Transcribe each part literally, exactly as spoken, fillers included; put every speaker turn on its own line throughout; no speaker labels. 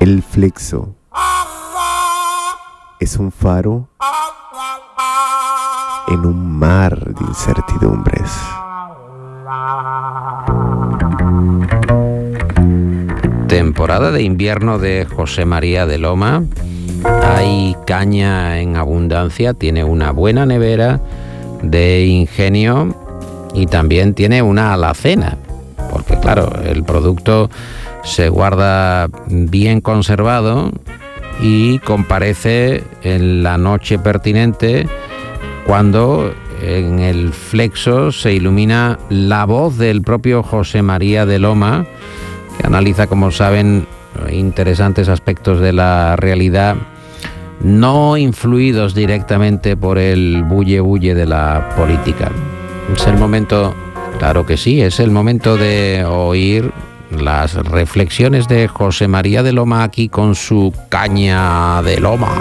El Flexo es un faro en un mar de incertidumbres.
Temporada de invierno de José María de Loma. Hay caña en abundancia, tiene una buena nevera de ingenio y también tiene una alacena, porque claro, el producto se guarda bien conservado y comparece en la noche pertinente cuando en el Flexo se ilumina la voz del propio José María de Loma, que analiza, como saben, interesantes aspectos de la realidad, no influidos directamente por el bulle bulle de la política. Es el momento, claro que sí, es el momento de oír las reflexiones de José María de Loma aquí con su caña de loma.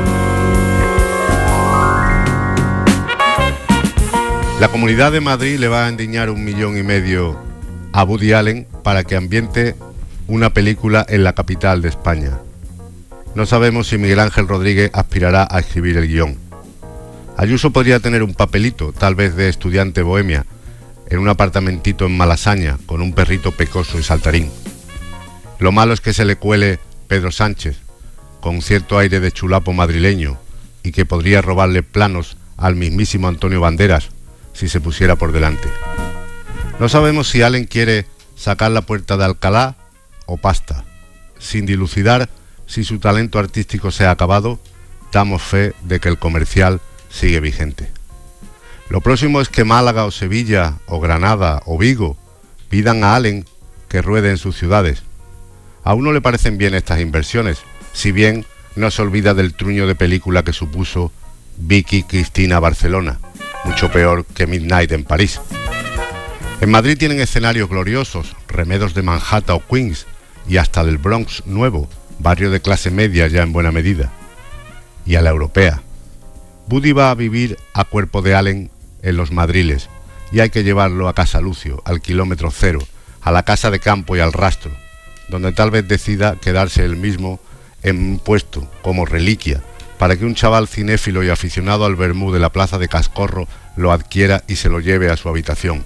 La Comunidad de Madrid le va a endiñar un millón y medio a Woody Allen para que ambiente una película en la capital de España. No sabemos si Miguel Ángel Rodríguez aspirará a escribir el guión. Ayuso podría tener un papelito, tal vez de estudiante bohemia, en un apartamentito en Malasaña, con un perrito pecoso y saltarín. Lo malo es que se le cuele Pedro Sánchez, con cierto aire de chulapo madrileño, y que podría robarle planos al mismísimo Antonio Banderas, si se pusiera por delante. No sabemos si Allen quiere sacar la puerta de Alcalá o pasta. Sin dilucidar si su talento artístico se ha acabado, damos fe de que el comercial sigue vigente. Lo próximo es que Málaga o Sevilla o Granada o Vigo pidan a Allen que ruede en sus ciudades. A uno le parecen bien estas inversiones, si bien no se olvida del truño de película que supuso Vicky Cristina Barcelona, mucho peor que Midnight en París. En Madrid tienen escenarios gloriosos, Remedos de Manhattan o Queens, y hasta del Bronx nuevo, barrio de clase media ya en buena medida. Y a la europea. Woody va a vivir a cuerpo de Allen en los Madriles, y hay que llevarlo a Casa Lucio, al kilómetro cero, a la casa de campo y al rastro, donde tal vez decida quedarse él mismo en un puesto como reliquia, para que un chaval cinéfilo y aficionado al vermú de la plaza de Cascorro lo adquiera y se lo lleve a su habitación.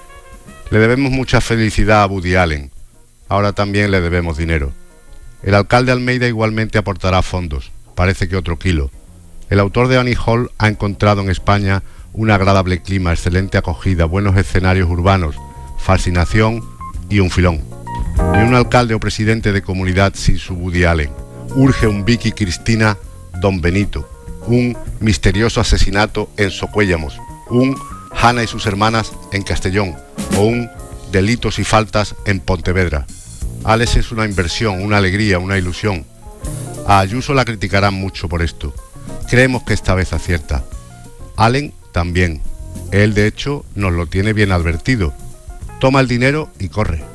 Le debemos mucha felicidad a Woody Allen, ahora también le debemos dinero. El alcalde Almeida igualmente aportará fondos, parece que otro kilo. El autor de Annie Hall ha encontrado en España un agradable clima, excelente acogida, buenos escenarios urbanos, fascinación y un filón. Ni un alcalde o presidente de comunidad sin su Woody Allen. Urge un Vicky Cristina Don Benito, un misterioso asesinato en Socuéllamos, un Hanna y sus hermanas en Castellón o un Delitos y faltas en Pontevedra. Alex es una inversión, una alegría, una ilusión. A Ayuso la criticarán mucho por esto. Creemos que esta vez acierta. Allen también. Él, de hecho, nos lo tiene bien advertido. Toma el dinero y corre.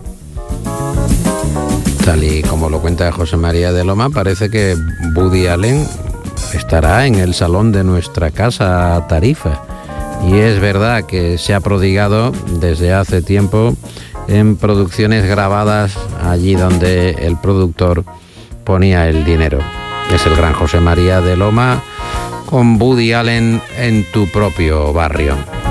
Tal y como lo cuenta José María de Loma, parece que Woody Allen estará en el salón de nuestra casa Tarifa. Y es verdad que se ha prodigado desde hace tiempo en producciones grabadas allí donde el productor ponía el dinero. Es el gran José María de Loma con Woody Allen en tu propio barrio.